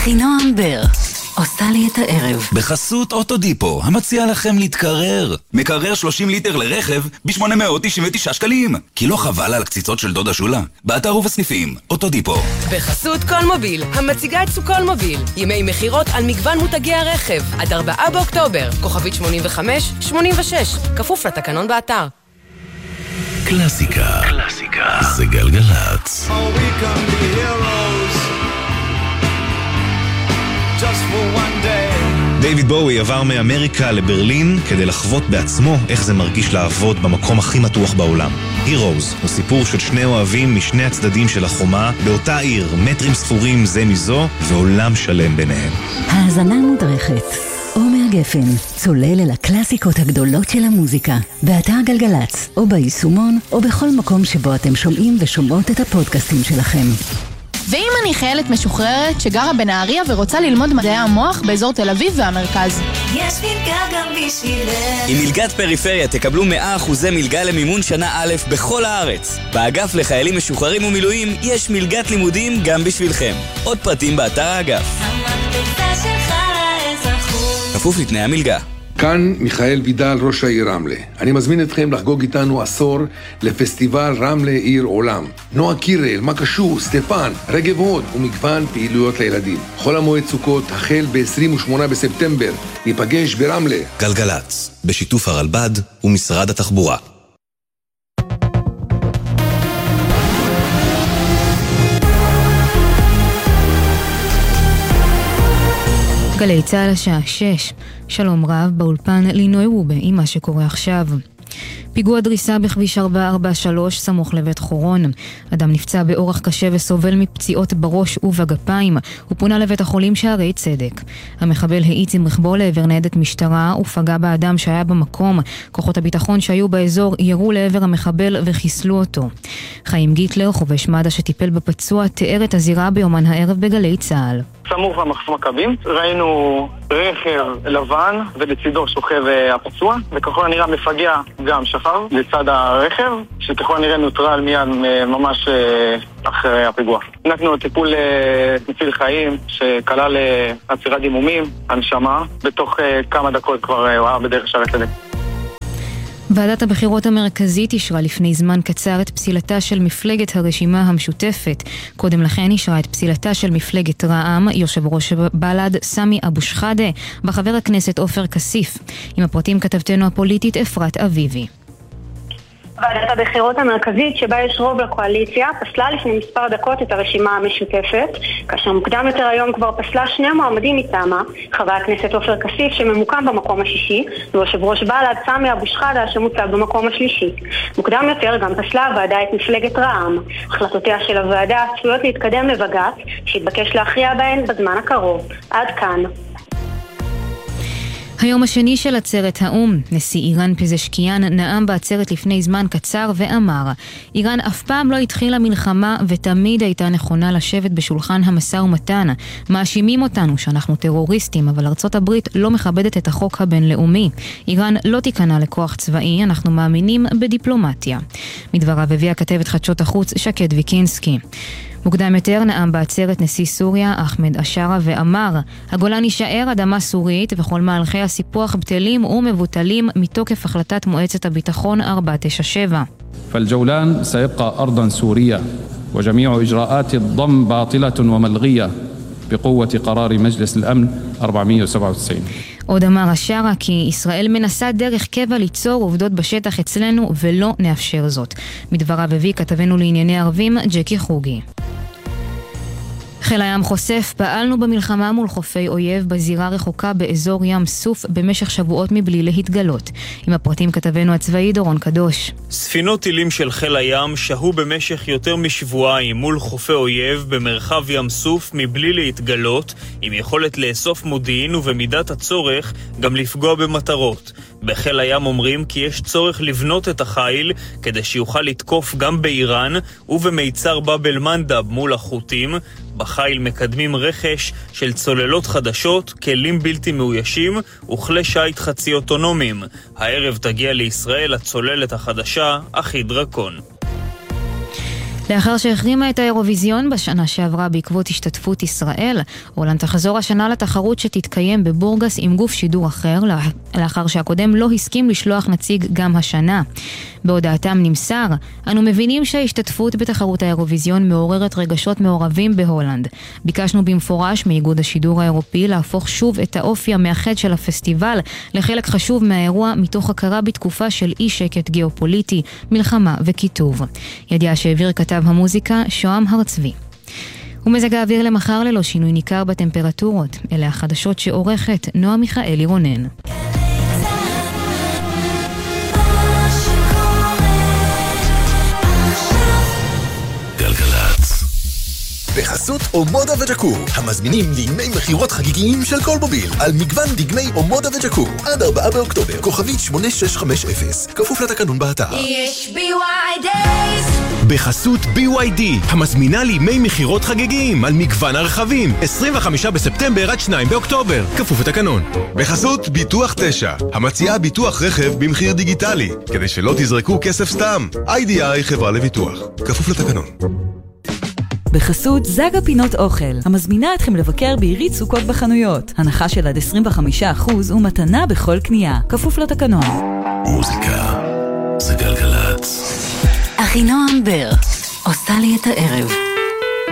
אחינועם בר עושה לי את הערב. בחסות אוטודיפו, המציע לכם להתקרר. מקרר 30 ליטר לרכב ב-899 שקלים. כי לא חבל על קציצות של דודה שולה? באתר ובסניפים, אוטודיפו. בחסות קולמוביל, המציגה את סוקולמוביל. ימי מחירות על מגוון מותגי הרכב. עד 4 באוקטובר. כוכבית 8586. כפוף לתקנון באתר. קלאסיקה. זה גלגלצ. דיוויד בואי עבר מאמריקה לברלין כדי לחוות בעצמו איך זה מרגיש לעבוד במקום הכי מתוח בעולם. Heroes הוא סיפור של שני אוהבים משני הצדדים של החומה, באותה עיר, מטרים ספורים זה מזו, ועולם שלם ביניהם. האזנה מודרכת. עומר גפן, צולל אל הקלאסיקות הגדולות של המוזיקה, באתר גלגלצ, או ביישומון, או בכל מקום שבו אתם שומעים ושומעות את הפודקאסטים שלכם. ואם אני חיילת משוחררת שגרה בנהריה ורוצה ללמוד מדעי המוח באזור תל אביב והמרכז? יש מלגה גם בשבילך. עם מלגת פריפריה תקבלו 100% מלגה למימון שנה א' בכל הארץ. באגף לחיילים משוחררים ומילואים יש מלגת לימודים גם בשבילכם. עוד פרטים באתר האגף. המקפצה שלך לאזרחות. כפוף לתנאי המלגה. כאן מיכאל וידל, ראש העיר רמלה. אני מזמין אתכם לחגוג איתנו עשור לפסטיבל רמלה עיר עולם. נועה קירל, מקשור, סטפן, רגב הוד ומגוון פעילויות לילדים. חול המועד סוכות החל ב-28 בספטמבר. ניפגש ברמלה. גלגלצ, בשיתוף הרלב"ד ומשרד התחבורה. גלי צהל השעה 6. שלום רב, באולפן לינוי וובה עם מה שקורה עכשיו. פיגוע דריסה בכביש 443 סמוך לבית חורון. אדם נפצע באורח קשה וסובל מפציעות בראש ובגפיים. הוא פונה לבית החולים שערי צדק. המחבל האיץ עם רכבו לעבר ניידת משטרה ופגע באדם שהיה במקום. כוחות הביטחון שהיו באזור ירו לעבר המחבל וחיסלו אותו. חיים גיטלר, חובש מד"א שטיפל בפצוע, תיאר את הזירה ביומן הערב בגלי צהל. סמוך למחסום מכבים, ראינו רכב לבן ולצידו שוכב הפצוע, וככל הנראה מפגע גם שכב לצד הרכב, שככל הנראה נוטרל מיד ממש אחרי הפיגוע. נתנו טיפול מציל חיים שכלל עצירת דימומים, הנשמה, בתוך כמה דקות כבר הוא היה בדרך שערי צדק. ועדת הבחירות המרכזית אישרה לפני זמן קצר את פסילתה של מפלגת הרשימה המשותפת. קודם לכן אישרה את פסילתה של מפלגת רע"מ, יושב ראש בל"ד סמי אבו שחאדה, וחבר הכנסת עופר כסיף. עם הפרטים כתבתנו הפוליטית אפרת אביבי. ועדת הבחירות המרכזית שבה יש רוב לקואליציה פסלה לפני מספר דקות את הרשימה המשותפת, כאשר מוקדם יותר היום כבר פסלה שני מועמדים מטעמה, חבר הכנסת עופר כסיף שממוקם במקום השישי, ויושב ראש בל"ד סמי אבו שחאדה שמוצג במקום השלישי. מוקדם יותר גם פסלה הוועדה את מפלגת רע"מ. החלטותיה של הוועדה צפויות להתקדם לבג"ץ, שהתבקש להכריע בהן בזמן הקרוב. עד כאן. היום השני של עצרת האום, נשיא איראן פזשקיאן נאם בעצרת לפני זמן קצר ואמר, איראן אף פעם לא התחילה מלחמה ותמיד הייתה נכונה לשבת בשולחן המשא ומתן. מאשימים אותנו שאנחנו טרוריסטים, אבל ארצות הברית לא מכבדת את החוק הבינלאומי. איראן לא תיכנע לכוח צבאי, אנחנו מאמינים בדיפלומטיה. מדבריו הביאה כתבת חדשות החוץ שקד ויקינסקי. מוקדם יותר נאם בעצרת נשיא סוריה אחמד אשרה ואמר, הגולן יישאר אדמה סורית וכל מהלכי הסיפוח בטלים ומבוטלים מתוקף החלטת מועצת הביטחון 497. فالجولان سيبقى أرضا سورية وجميع إجراءات الضم باطلة وملغية بقوة قرار مجلس الأمن 497. עוד אמר אשרה כי ישראל מנסה דרך קבע ליצור עובדות בשטח אצלנו ולא נאפשר זאת. מדבריו הביא כתבנו לענייני ערבים ג'קי חוגי. חיל הים חושף, פעלנו במלחמה מול חופי אויב בזירה רחוקה באזור ים סוף במשך שבועות מבלי להתגלות. עם הפרטים כתבנו הצבאי דורון קדוש. ספינות טילים של חיל הים שהו במשך יותר משבועיים מול חופי אויב במרחב ים סוף מבלי להתגלות, עם יכולת לאסוף מודיעין ובמידת הצורך גם לפגוע במטרות. בחיל הים אומרים כי יש צורך לבנות את החיל כדי שיוכל לתקוף גם באיראן ובמיצר באב אל-מנדב מול החות'ים. בחיל מקדמים רכש של צוללות חדשות, כלים בלתי מאוישים וכלי שיט חצי אוטונומיים. הערב תגיע לישראל הצוללת החדשה, אחי דרקון. לאחר שהחרימה את האירוויזיון בשנה שעברה בעקבות השתתפות ישראל, הולנד תחזור השנה לתחרות שתתקיים בבורגס עם גוף שידור אחר, לאחר שהקודם לא הסכים לשלוח נציג גם השנה. בהודעתם נמסר, אנו מבינים שההשתתפות בתחרות האירוויזיון מעוררת רגשות מעורבים בהולנד. ביקשנו במפורש מאיגוד השידור האירופי להפוך שוב את האופי המאחד של הפסטיבל לחלק חשוב מהאירוע מתוך הכרה בתקופה של אי שקט גיאופוליטי, מלחמה וכיתוב. ידיעה שהעביר כתב המוזיקה שוהם הרצבי. ומזג האוויר למחר ללא שינוי ניכר בטמפרטורות. אלה החדשות שעורכת נועה מיכאלי רונן. בחסות אומודה וג'קור, המזמינים לימי מחירות חגיגיים של קולמוביל על מגוון דגמי אומודה וג'קור עד 4 באוקטובר, כוכבית 8650, כפוף לתקנון באתר. יש BYD. בחסות BYD, המזמינה לימי מחירות חגיגיים על מגוון הרכבים, 25 בספטמבר עד 2 באוקטובר, כפוף לתקנון. בחסות ביטוח 9, המציעה ביטוח רכב במחיר דיגיטלי, כדי שלא תזרקו כסף סתם. IDI חברה לביטוח, כפוף לתקנון. בחסות זגה פינות אוכל, המזמינה אתכם לבקר בעירית סוכות בחנויות. הנחה של עד 25% ומתנה בכל קנייה, כפוף לתקנון. מוזיקה זה גלגלצ. אחינועם בר עושה לי את הערב.